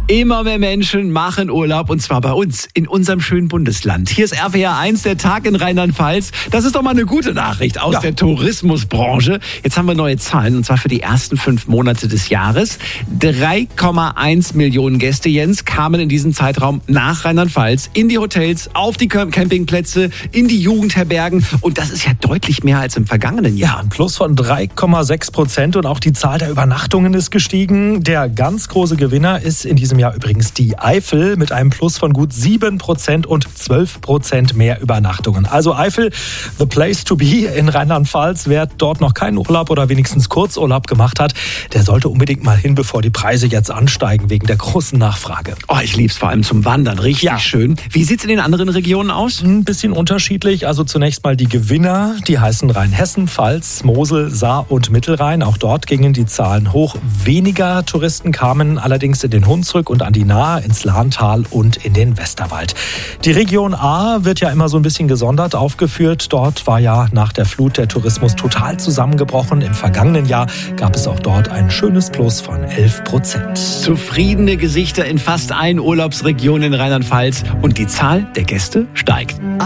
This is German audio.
Immer mehr Menschen machen Urlaub und zwar bei uns, in unserem schönen Bundesland. Hier ist RPR 1, der Tag in Rheinland-Pfalz. Das ist doch mal eine gute Nachricht aus der Tourismusbranche. Jetzt haben wir neue Zahlen und zwar für die ersten 5 Monate des Jahres. 3,1 Millionen Gäste, Jens, kamen in diesem Zeitraum nach Rheinland-Pfalz in die Hotels, auf die Campingplätze, in die Jugendherbergen und das ist ja deutlich mehr als im vergangenen Jahr. Ja, ein Plus von 3,6% und auch die Zahl der Übernachtungen ist gestiegen. Der ganz große Gewinner ist in diesem Jahr übrigens die Eifel mit einem Plus von gut 7% und 12% mehr Übernachtungen. Also Eifel, the place to be in Rheinland-Pfalz. Wer dort noch keinen Urlaub oder wenigstens Kurzurlaub gemacht hat, der sollte unbedingt mal hin, bevor die Preise jetzt ansteigen wegen der großen Nachfrage. Oh, ich lieb's vor allem zum Wandern, richtig schön. Wie sieht's in den anderen Regionen aus? Ein bisschen unterschiedlich. Also zunächst mal die Gewinner, die heißen Rheinhessen, Pfalz, Mosel, Saar und Mittelrhein. Auch dort gingen die Zahlen hoch. Weniger Touristen kamen allerdings in den Hunsrück und an die Nahe, ins Lahntal und in den Westerwald. Die Region A wird ja immer so ein bisschen gesondert aufgeführt. Dort war ja nach der Flut der Tourismus total zusammengebrochen. Im vergangenen Jahr gab es auch dort ein schönes Plus von 11%. Zufriedene Gesichter in fast allen Urlaubsregionen in Rheinland-Pfalz und die Zahl der Gäste steigt.